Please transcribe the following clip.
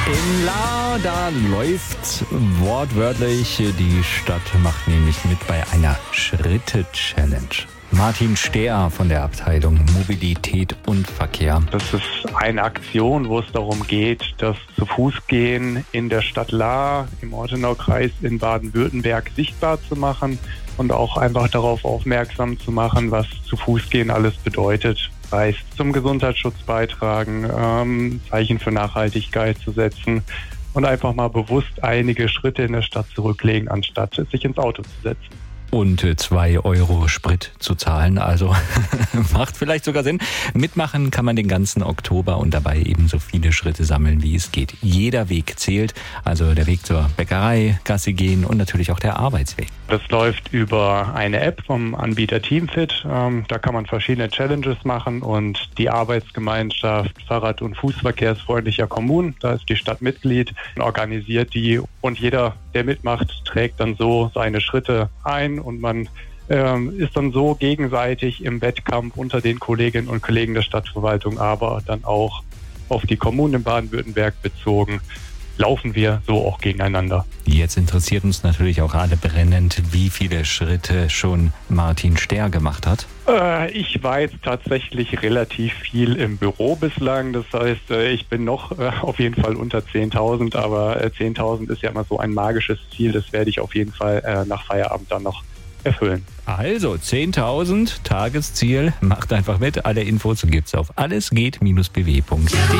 In Lahr, da läuft wortwörtlich, die Stadt macht nämlich mit bei einer Schritte-Challenge. Martin Stehr von der Abteilung Mobilität und Verkehr. Das ist eine Aktion, wo es darum geht, das Zu-Fuß-Gehen in der Stadt Lahr, im Ortenaukreis in Baden-Württemberg sichtbar zu machen und auch einfach darauf aufmerksam zu machen, was Zu-Fuß-Gehen alles bedeutet. Sei es zum Gesundheitsschutz beitragen, Zeichen für Nachhaltigkeit zu setzen und einfach mal bewusst einige Schritte in der Stadt zurücklegen, anstatt sich ins Auto zu setzen. Und 2 Euro Sprit zu zahlen, also macht vielleicht sogar Sinn. Mitmachen kann man den ganzen Oktober und dabei eben so viele Schritte sammeln, wie es geht. Jeder Weg zählt, also der Weg zur Bäckerei, Gassi gehen und natürlich auch der Arbeitsweg. Das läuft über eine App vom Anbieter Teamfit. Da kann man verschiedene Challenges machen und die Arbeitsgemeinschaft Fahrrad- und Fußverkehrsfreundlicher Kommunen, da ist die Stadt Mitglied, organisiert die und jeder, der mitmacht, trägt dann so seine Schritte ein und man ist dann so gegenseitig im Wettkampf unter den Kolleginnen und Kollegen der Stadtverwaltung, aber dann auch auf die Kommunen in Baden-Württemberg bezogen, laufen wir so auch gegeneinander. Jetzt interessiert uns natürlich auch alle brennend, wie viele Schritte schon Martin Stehr gemacht hat. Ich war jetzt tatsächlich relativ viel im Büro bislang. Das heißt, ich bin noch auf jeden Fall unter 10.000, aber 10.000 ist ja immer so ein magisches Ziel. Das werde ich auf jeden Fall nach Feierabend dann noch erfüllen. Also 10.000 Tagesziel, macht einfach mit. Alle Infos gibt's auf allesgeht-bw.de.